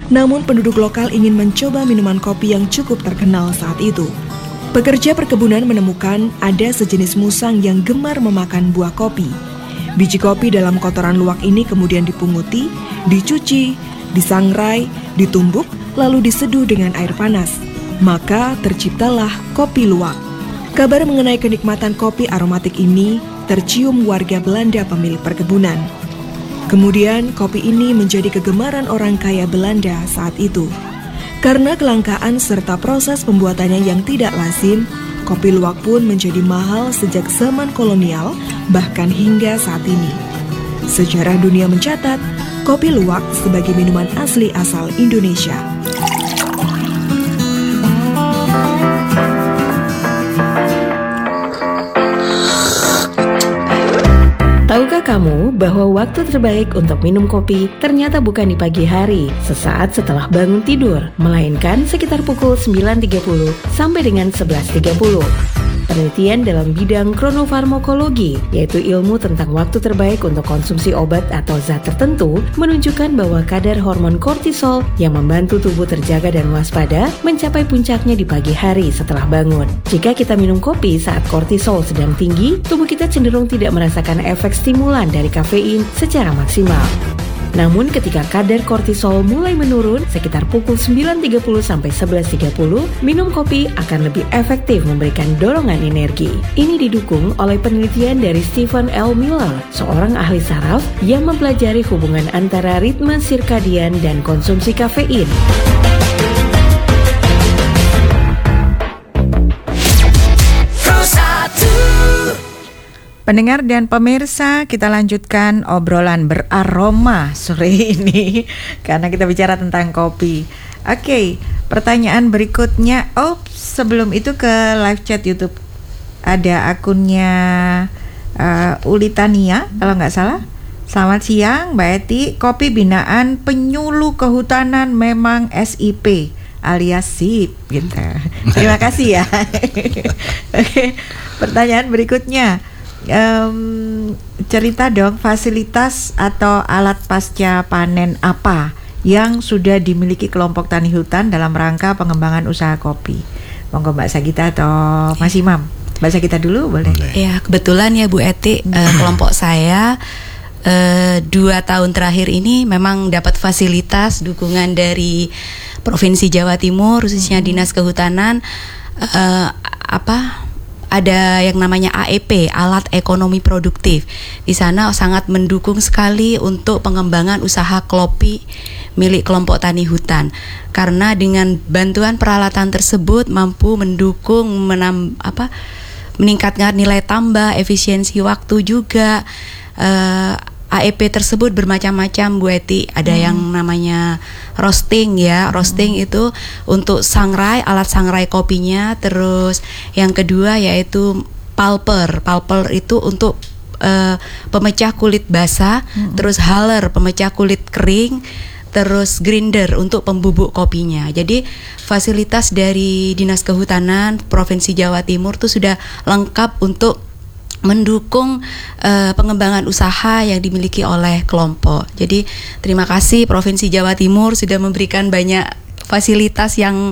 Namun penduduk lokal ingin mencoba minuman kopi yang cukup terkenal saat itu. Pekerja perkebunan menemukan ada sejenis musang yang gemar memakan buah kopi. Biji kopi dalam kotoran luwak ini kemudian dipunguti, dicuci, disangrai, ditumbuk, lalu diseduh dengan air panas. Maka terciptalah kopi luwak. Kabar mengenai kenikmatan kopi aromatik ini tercium warga Belanda pemilik perkebunan. Kemudian kopi ini menjadi kegemaran orang kaya Belanda saat itu. Karena kelangkaan serta proses pembuatannya yang tidak lazim, kopi luwak pun menjadi mahal sejak zaman kolonial, bahkan hingga saat ini. Sejarah dunia mencatat kopi luwak sebagai minuman asli asal Indonesia. Tahukah kamu bahwa waktu terbaik untuk minum kopi ternyata bukan di pagi hari, sesaat setelah bangun tidur, melainkan sekitar pukul 9.30 sampai dengan 11.30. Penelitian dalam bidang kronofarmakologi, yaitu ilmu tentang waktu terbaik untuk konsumsi obat atau zat tertentu, menunjukkan bahwa kadar hormon kortisol yang membantu tubuh terjaga dan waspada mencapai puncaknya di pagi hari setelah bangun. Jika kita minum kopi saat kortisol sedang tinggi, tubuh kita cenderung tidak merasakan efek stimulan dari kafein secara maksimal. Namun ketika kadar kortisol mulai menurun sekitar pukul 9.30 sampai 11.30, minum kopi akan lebih efektif memberikan dorongan energi. Ini didukung oleh penelitian dari Stephen L. Miller, seorang ahli saraf yang mempelajari hubungan antara ritme sirkadian dan konsumsi kafein. Pendengar dan pemirsa, kita lanjutkan obrolan beraroma sore ini karena kita bicara tentang kopi. Oke, pertanyaan berikutnya. Sebelum itu ke live chat YouTube ada akunnya Ulitania kalau nggak salah. Selamat siang Mbak Eti, kopi binaan penyuluh kehutanan memang SIP alias SIP gitu. Terima kasih ya. Oke, pertanyaan berikutnya. Cerita dong fasilitas atau alat pasca panen apa yang sudah dimiliki kelompok tani hutan dalam rangka pengembangan usaha kopi. Monggo Mbak Sagita atau Mas Imam. Mbak Sagita dulu boleh? Ya kebetulan ya Bu Eti, kelompok saya 2 tahun terakhir ini memang dapat fasilitas dukungan dari Provinsi Jawa Timur, khususnya Dinas Kehutanan. Ada yang namanya AEP, Alat Ekonomi Produktif. Di sana sangat mendukung sekali untuk pengembangan usaha kopi milik kelompok tani hutan. Karena dengan bantuan peralatan tersebut mampu mendukung meningkatkan nilai tambah, efisiensi waktu juga. AEP tersebut bermacam-macam Bu Eti. Ada yang namanya roasting ya. Roasting itu untuk sangrai, alat sangrai kopinya. Terus yang kedua yaitu pulper. Pulper itu untuk pemecah kulit basah. Terus huller, pemecah kulit kering. Terus grinder untuk pembubuk kopinya. Jadi fasilitas dari Dinas Kehutanan Provinsi Jawa Timur itu sudah lengkap untuk mendukung pengembangan usaha yang dimiliki oleh kelompok. Jadi terima kasih Provinsi Jawa Timur sudah memberikan banyak fasilitas yang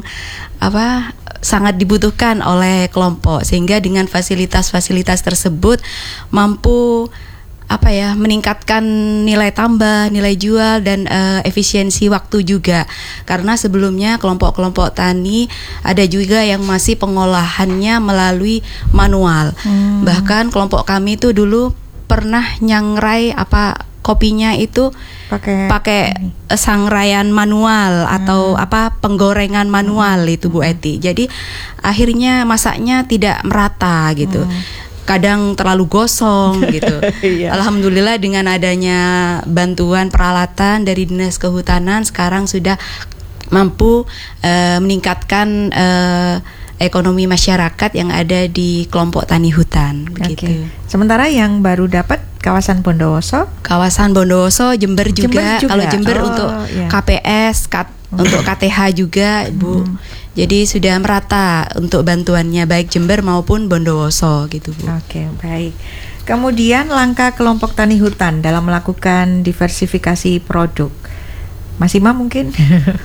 sangat dibutuhkan oleh kelompok, sehingga dengan fasilitas-fasilitas tersebut mampu meningkatkan nilai tambah, nilai jual dan efisiensi waktu juga. Karena sebelumnya kelompok-kelompok tani ada juga yang masih pengolahannya melalui manual. Bahkan kelompok kami itu dulu pernah nyangrai kopinya itu pakai sangraian manual atau penggorengan manual itu Bu Eti. Jadi akhirnya masaknya tidak merata gitu. Kadang terlalu gosong gitu. Alhamdulillah dengan adanya bantuan peralatan dari Dinas Kehutanan sekarang sudah mampu meningkatkan ekonomi masyarakat yang ada di kelompok tani hutan begitu. Sementara yang baru dapat kawasan Bondowoso? Kawasan Bondowoso, Jember juga. Kalau Jember untuk KPS, untuk KTH juga, Bu. Jadi sudah merata untuk bantuannya baik Jember maupun Bondowoso gitu Bu. Oke, baik. Kemudian langkah kelompok tani hutan dalam melakukan diversifikasi produk. Mas Imam mungkin?